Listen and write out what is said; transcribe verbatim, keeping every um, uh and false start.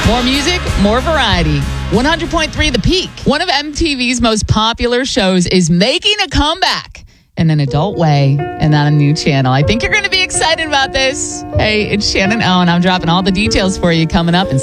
More music, more variety. one hundred point three The Peak. One of M T V's most popular shows is making a comeback in an adult way and on a new channel. I think you're going to be excited about this. Hey, it's Shannon Owen. I'm dropping all the details for you coming up in